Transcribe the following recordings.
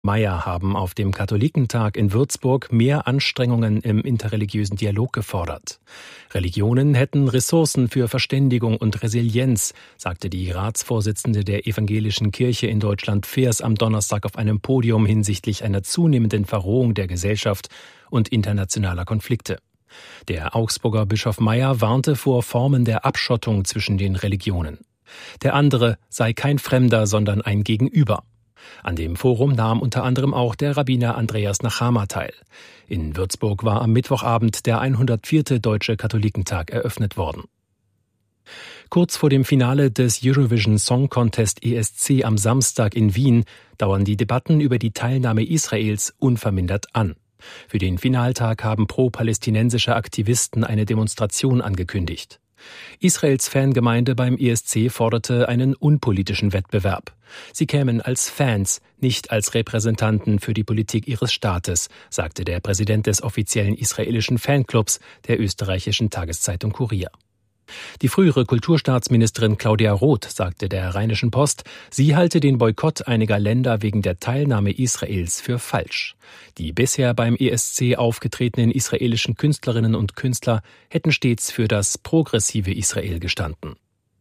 Mayer haben auf dem Katholikentag in Würzburg mehr Anstrengungen im interreligiösen Dialog gefordert. Religionen hätten Ressourcen für Verständigung und Resilienz, sagte die Ratsvorsitzende der Evangelischen Kirche in Deutschland Fehrs am Donnerstag auf einem Podium hinsichtlich einer zunehmenden Verrohung der Gesellschaft und internationaler Konflikte. Der Augsburger Bischof Mayer warnte vor Formen der Abschottung zwischen den Religionen. Der andere sei kein Fremder, sondern ein Gegenüber. An dem Forum nahm unter anderem auch der Rabbiner Andreas Nachama teil. In Würzburg war am Mittwochabend der 104. Deutsche Katholikentag eröffnet worden. Kurz vor dem Finale des Eurovision Song Contest ESC am Samstag in Wien dauern die Debatten über die Teilnahme Israels unvermindert an. Für den Finaltag haben pro-palästinensische Aktivisten eine Demonstration angekündigt. Israels Fangemeinde beim ESC forderte einen unpolitischen Wettbewerb. Sie kämen als Fans, nicht als Repräsentanten für die Politik ihres Staates, sagte der Präsident des offiziellen israelischen Fanclubs der österreichischen Tageszeitung Kurier. Die frühere Kulturstaatsministerin Claudia Roth sagte der Rheinischen Post, sie halte den Boykott einiger Länder wegen der Teilnahme Israels für falsch. Die bisher beim ESC aufgetretenen israelischen Künstlerinnen und Künstler hätten stets für das progressive Israel gestanden.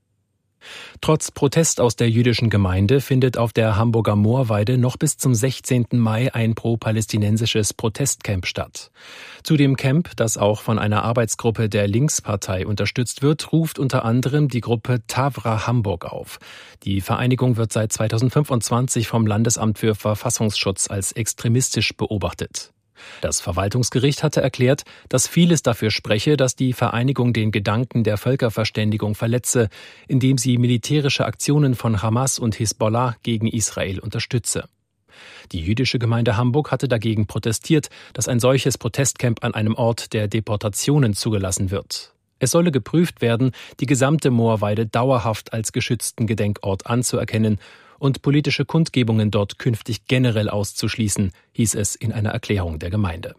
Trotz Protest aus der jüdischen Gemeinde findet auf der Hamburger Moorweide noch bis zum 16. Mai ein pro-palästinensisches Protestcamp statt. Zu dem Camp, das auch von einer Arbeitsgruppe der Linkspartei unterstützt wird, ruft unter anderem die Gruppe Tavra Hamburg auf. Die Vereinigung wird seit 2025 vom Landesamt für Verfassungsschutz als extremistisch beobachtet. Das Verwaltungsgericht hatte erklärt, dass vieles dafür spreche, dass die Vereinigung den Gedanken der Völkerverständigung verletze, indem sie militärische Aktionen von Hamas und Hisbollah gegen Israel unterstütze. Die jüdische Gemeinde Hamburg hatte dagegen protestiert, dass ein solches Protestcamp an einem Ort der Deportationen zugelassen wird. Es solle geprüft werden, die gesamte Moorweide dauerhaft als geschützten Gedenkort anzuerkennen und politische Kundgebungen dort künftig generell auszuschließen, hieß es in einer Erklärung der Gemeinde.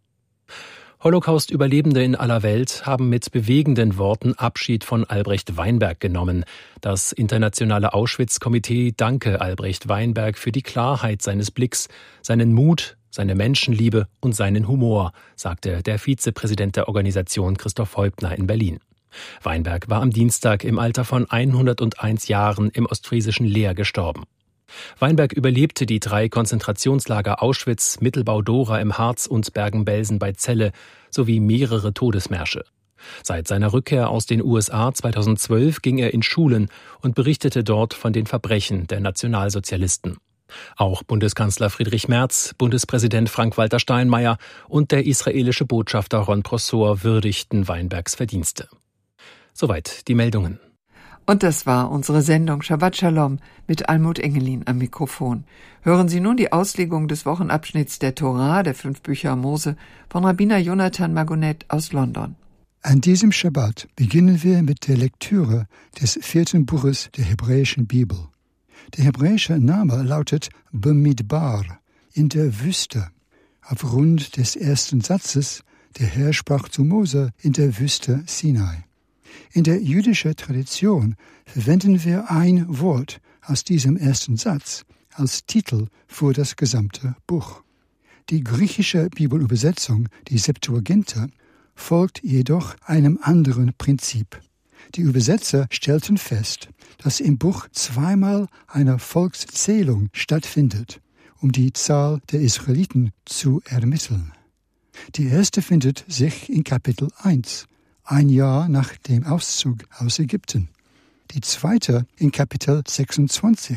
Holocaust-Überlebende in aller Welt haben mit bewegenden Worten Abschied von Albrecht Weinberg genommen. Das internationale Auschwitz-Komitee danke Albrecht Weinberg für die Klarheit seines Blicks, seinen Mut, seine Menschenliebe und seinen Humor, sagte der Vizepräsident der Organisation Christoph Heubner in Berlin. Weinberg war am Dienstag im Alter von 101 Jahren im ostfriesischen Leer gestorben. Weinberg überlebte die 3 Konzentrationslager Auschwitz, Mittelbau-Dora im Harz und Bergen-Belsen bei Celle sowie mehrere Todesmärsche. Seit seiner Rückkehr aus den USA 2012 ging er in Schulen und berichtete dort von den Verbrechen der Nationalsozialisten. Auch Bundeskanzler Friedrich Merz, Bundespräsident Frank-Walter Steinmeier und der israelische Botschafter Ron Prosor würdigten Weinbergs Verdienste. Soweit die Meldungen. Und das war unsere Sendung Shabbat Shalom mit Almut Engelin am Mikrofon. Hören Sie nun die Auslegung des Wochenabschnitts der Torah, der 5 Bücher Mose, von Rabbiner Jonathan Magonet aus London. An diesem Schabbat beginnen wir mit der Lektüre des 4. Buches der hebräischen Bibel. Der hebräische Name lautet Bemidbar, in der Wüste. Aufgrund des ersten Satzes, der Herr sprach zu Mose in der Wüste Sinai. In der jüdischen Tradition verwenden wir ein Wort aus diesem ersten Satz als Titel für das gesamte Buch. Die griechische Bibelübersetzung, die Septuaginta, folgt jedoch einem anderen Prinzip. Die Übersetzer stellten fest, dass im Buch zweimal eine Volkszählung stattfindet, um die Zahl der Israeliten zu ermitteln. Die erste findet sich in Kapitel 1, ein Jahr nach dem Auszug aus Ägypten. Die zweite in Kapitel 26,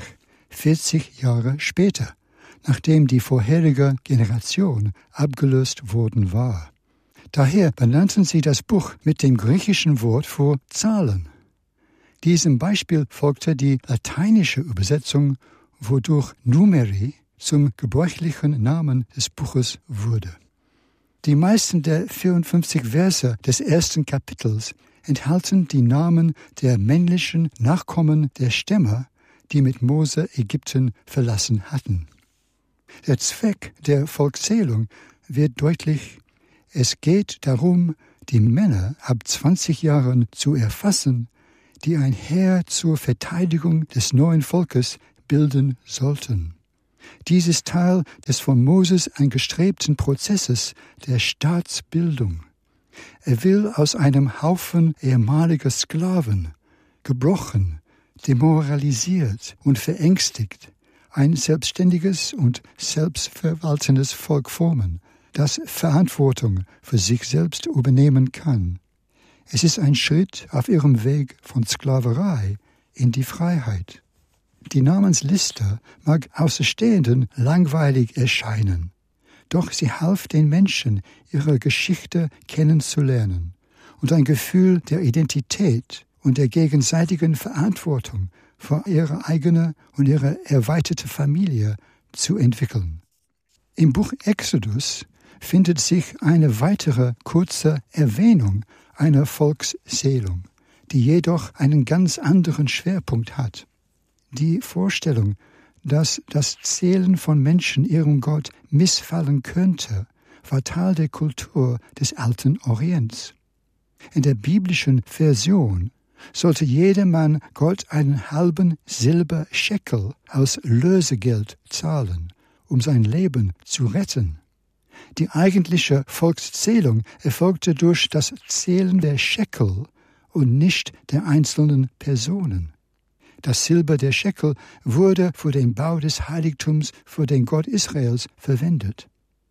40 Jahre später, nachdem die vorherige Generation abgelöst worden war. Daher benannten sie das Buch mit dem griechischen Wort für Zahlen. Diesem Beispiel folgte die lateinische Übersetzung, wodurch Numeri zum gebräuchlichen Namen des Buches wurde. Die meisten der 54 Verse des ersten Kapitels enthalten die Namen der männlichen Nachkommen der Stämme, die mit Mose Ägypten verlassen hatten. Der Zweck der Volkszählung wird deutlich: Es geht darum, die Männer ab 20 Jahren zu erfassen, die ein Heer zur Verteidigung des neuen Volkes bilden sollten. Dies ist Teil des von Moses angestrebten Prozesses der Staatsbildung. Er will aus einem Haufen ehemaliger Sklaven, gebrochen, demoralisiert und verängstigt, ein selbstständiges und selbstverwaltendes Volk formen, das Verantwortung für sich selbst übernehmen kann. Es ist ein Schritt auf ihrem Weg von Sklaverei in die Freiheit. Die Namensliste mag Außenstehenden langweilig erscheinen, doch sie half den Menschen, ihre Geschichte kennenzulernen und ein Gefühl der Identität und der gegenseitigen Verantwortung für ihre eigene und ihre erweiterte Familie zu entwickeln. Im Buch Exodus findet sich eine weitere kurze Erwähnung einer Volkszählung, die jedoch einen ganz anderen Schwerpunkt hat. Die Vorstellung, dass das Zählen von Menschen ihrem Gott missfallen könnte, war Teil der Kultur des alten Orients. In der biblischen Version sollte jedermann Gott einen halben Silberschekel als Lösegeld zahlen, um sein Leben zu retten. Die eigentliche Volkszählung erfolgte durch das Zählen der Schekel und nicht der einzelnen Personen. Das Silber der Schekel wurde für den Bau des Heiligtums für den Gott Israels verwendet.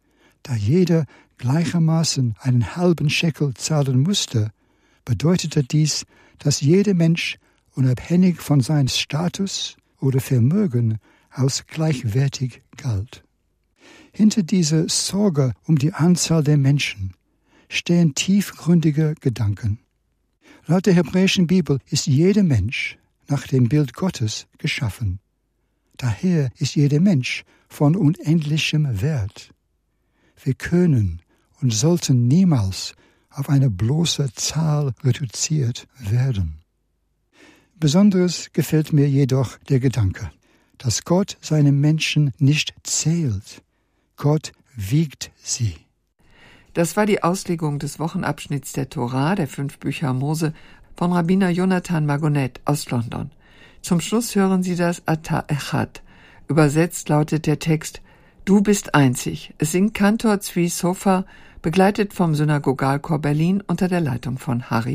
Da jeder gleichermaßen einen halben Schekel zahlen musste, bedeutete dies, dass jeder Mensch, unabhängig von seinem Status oder Vermögen, als gleichwertig galt. Hinter dieser Sorge um die Anzahl der Menschen stehen tiefgründige Gedanken. Laut der hebräischen Bibel ist jeder Mensch nach dem Bild Gottes geschaffen. Daher ist jeder Mensch von unendlichem Wert. Wir können und sollten niemals auf eine bloße Zahl reduziert werden. Besonders gefällt mir jedoch der Gedanke, dass Gott seine Menschen nicht zählt. Gott wiegt sie. Das war die Auslegung des Wochenabschnitts der Tora, der 5 Bücher Mose, von Rabbiner Jonathan Magonet aus London. Zum Schluss hören Sie das Ata Echad. Übersetzt lautet der Text: Du bist einzig. Es singt Kantor Zvi Sofer, begleitet vom Synagogalchor Berlin unter der Leitung von Harry